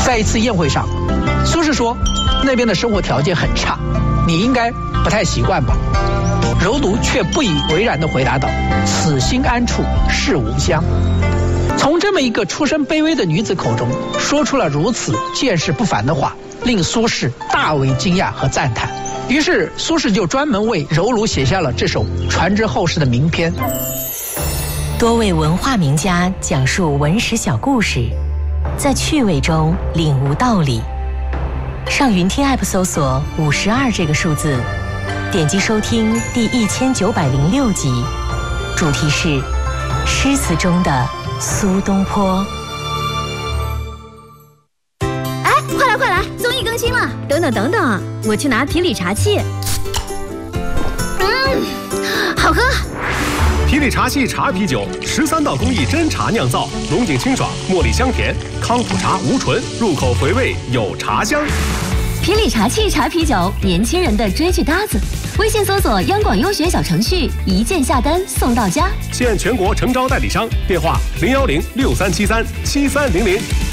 在一次宴会上，苏轼说那边的生活条件很差，你应该不太习惯吧？柔独却不以为然地回答道：“此心安处是吾乡。”从这么一个出身卑微的女子口中说出了如此见识不凡的话，令苏轼大为惊讶和赞叹。于是苏轼就专门为柔儒写下了这首传之后世的名篇。 多位文化名家讲述文史小故事，在趣味中领悟道理。上云听 App 搜索52这个数字，点击收听第1906集，主题是诗词中的苏东坡。 哎，快来，综艺更新了！等等，我去拿皮里茶器。好喝。 皮里茶器茶啤酒，13道工艺真茶酿造，浓紧清爽，茉莉香甜，康普茶无醇，入口回味有茶香。 皮里茶器茶啤酒，年轻人的追剧搭子。微信搜索央广优选小程序，一键下单送到家。 现全国诚招代理商，电话01063737300。